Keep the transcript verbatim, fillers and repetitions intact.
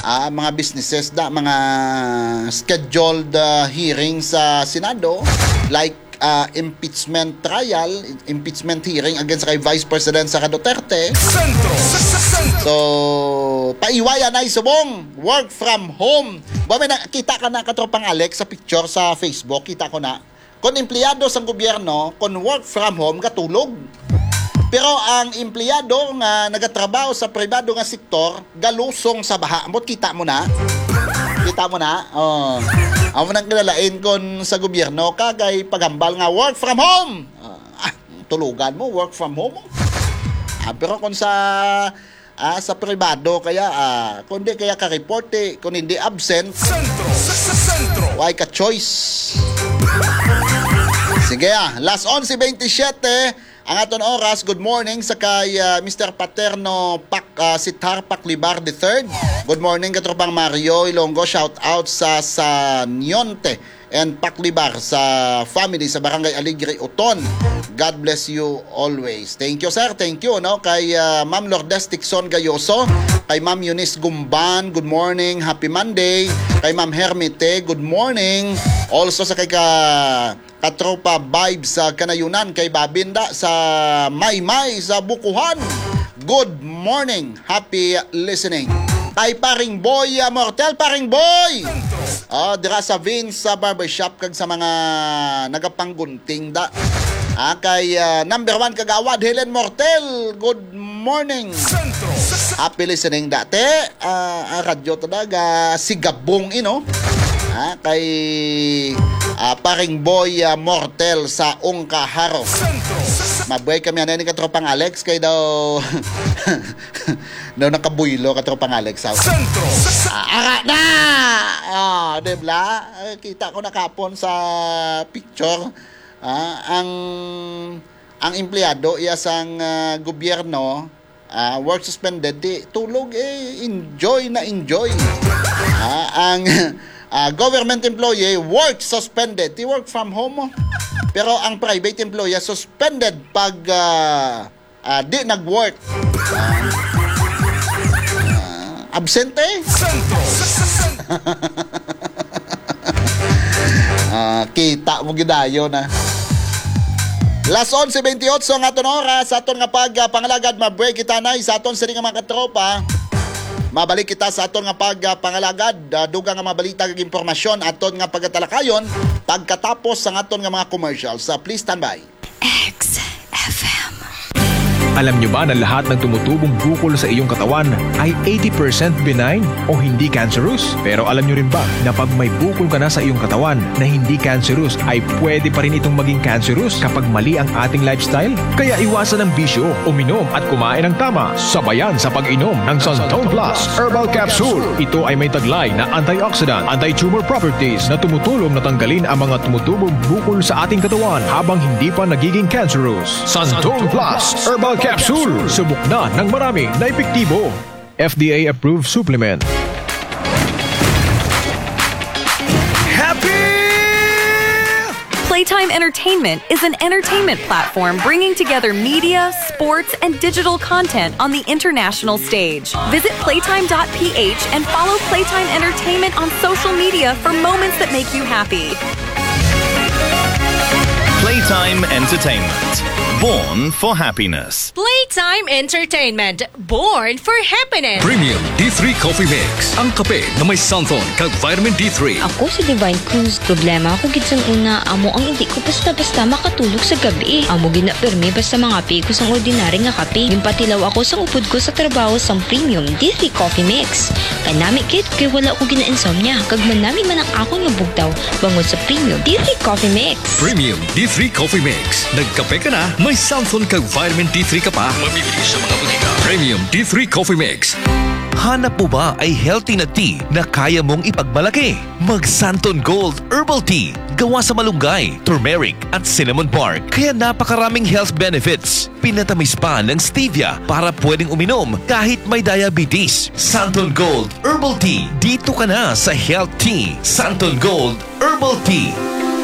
uh, mga businesses da, mga scheduled uh, hearings sa Senado like uh, impeachment trial, impeachment hearing against kay Vice President Sara Duterte. Sentro. So, paiwaya na isubong, work from home. Ba may nakita ka na katropang Alex sa picture sa Facebook, kita ko na. Kung empleyado sa gobyerno, kung work from home, katulog. Pero ang empleyado nga nagatrabaho sa pribado nga sektor, galusong sa baha. Amot, kita mo na? Kita mo na? Oh. Amo nang kilalain kung sa gobyerno, kagay pagambal nga work from home. Ah, tulugan mo, work from home. Ah, pero kung sa ah, sa pribado, kaya ah, kung di kaya ka-report eh, kung hindi absent, sentro, sentro. Why ka choice? Sige ah, last eleven twenty-seven. Ang aton oras, good morning sa kay uh, Mister Paterno Pak, uh, Sitar Paklibar the third. Good morning katropang Mario Ilonggo, shout out sa sa Nionte and Paklibar sa family sa Barangay Aligre Uton. God bless you always. Thank you sir, thank you no kay uh, Ma'am Lourdes Tixon Gayoso, kay Ma'am Eunice Gumban, good morning, happy Monday. Kay Ma'am Hermite, good morning. Also sa kay ka katropa vibes sa Kanayunan, kay Babinda sa Maymay sa Bukuhan. Good morning, happy listening. Kay Paring Boy uh, Mortel, Paring Boy. Oh, dira sa Vince sa barbershop kag sa mga nagapanggunting da. Ah, kay uh, number one kagawad Helen Mortel, good morning. Happy listening dati. Uh, radyo talaga sigabong ino. Ah, kay uh, Paring Boy uh, Mortel sa Ongkaharo. Mabuhay kami ano ni katropang Alex kay daw daw nakabuylo katropang Alex. Ah, ara na. Ah, debla. Kita ko na kapon sa picture. Ah, ang ang empleyado iya sang uh, gobyerno, uh, work suspended, di tulog eh, enjoy na enjoy. Ah, ang uh, government employee, work suspended, di work from home. Pero ang private employee, suspended pag uh, uh, di nag-work. Uh, uh, absent eh. uh, kita mo gidayo na. Last eleven twenty-eight ang aton oras, sa aton nga pag uh, pangalagad, ma-break kita na sa aton sa ring mga katropa. Mabalik kita sa aton nga pag uh, pangalagad, uh, duga nga mabalita kag impormasyon, aton nga pagkatalakayon, pagkatapos sa aton nga mga commercials. Uh, please stand by. X F M. Alam nyo ba na lahat ng tumutubong bukol sa iyong katawan ay eighty percent benign o hindi cancerous? Pero alam nyo rin ba na pag may bukol ka na sa iyong katawan na hindi cancerous ay pwede pa rin itong maging cancerous kapag mali ang ating lifestyle? Kaya iwasan ang bisyo, uminom at kumain ng tama, sabayan sa pag-inom ng Santon Plus Herbal Capsule. Ito ay may taglay na antioxidant, anti-tumor properties na tumutulong na tanggalin ang mga tumutubong bukol sa ating katawan habang hindi pa nagiging cancerous. Santon Plus Herbal Capsule. Subok na ng marami na epektibo. F D A-approved supplement. Happy! Playtime Entertainment is an entertainment platform bringing together media, sports, and digital content on the international stage. Visit playtime dot p h and follow Playtime Entertainment on social media for moments that make you happy. Playtime Entertainment. Born for happiness. Playtime Entertainment. Born for happiness. Premium D three Coffee Mix. Ang kape na may Santon kag vitamin D three. Ako si Divine Cruz. Problema ako gitsang una, amo ang hindi ko basta-basta makatulog sa gabi. Amo ginapermi basta mga pi ko sang ordinary nga kape. Gimpatilaw ako sang upod ko sa trabaho sang Premium D three Coffee Mix. Kanami kit kay wala ko gina-insomnia. Kag manami man ang ako nga bugtaw bangod sa Premium D three Coffee Mix. Premium D three Coffee Mix. Nagkape ka na, may Santon kag vitamin D three ka pa. Mamili sa mga butika. Premium D three Coffee Mix. Hanap mo ba ay healthy na tea na kaya mong ipagmalaki? Mag Santon Gold Herbal Tea. Gawa sa malunggay, turmeric at cinnamon bark. Kaya napakaraming health benefits. Pinatamis pa ng stevia para pwedeng uminom kahit may diabetes. Santon Gold Herbal Tea. Dito ka na sa Health Tea. Santon Gold Herbal Tea.